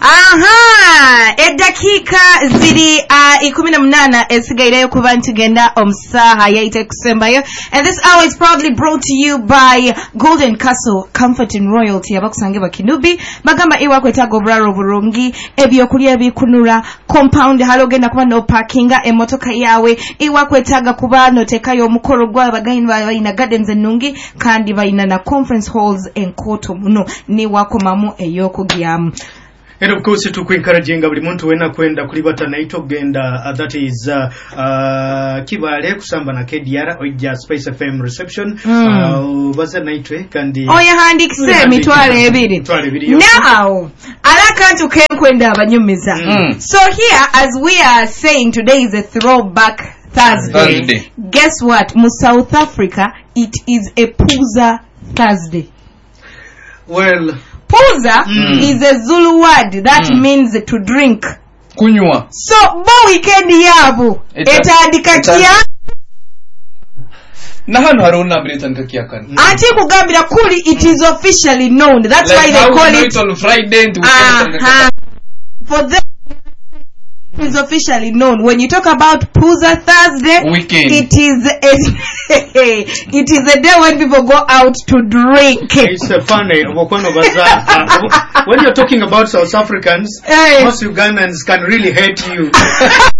Aha, edakika ziri 18 esigaire kuba ntugenda omusaha yaite kusembayo, and this hour is proudly brought to you by Golden Castle Comfort and Royalty abakusange bakinubi bagamba iwa kwetago braro burungi ebyokulya bikunura compound halogenda kuba no parkinga emotoka yawe iwa kwetaga kuba no tekayo omukoro gwa bagaini bayina gardens enungi kandi bayina na conference halls enkoto muno ni wakomamu eyokugyamu. And of course to encouraging buli muntu wena kwenda kulibata naito genda that is kibale kusamba na KDR oija Space FM reception baza naitwe kandi oya handikise mitwale ebiri now alaka tukenkwenda abanyumiza. So here as we are saying today is a throwback Thursday. Guess what, mu South Africa it is a Puza Thursday. Well, Puza is a Zulu word that means to drink. Kunywa. So bo weekend yabo etandika kya na hano haruna brita nkakia kan ati kugambira kuli it is officially known, that's like why they call it on Friday to for them it is officially known. When you talk about Puza Thursday weekend, it is a day when people go out to drink. It's funny when you're talking about South Africans, most Ugandans can really hate you.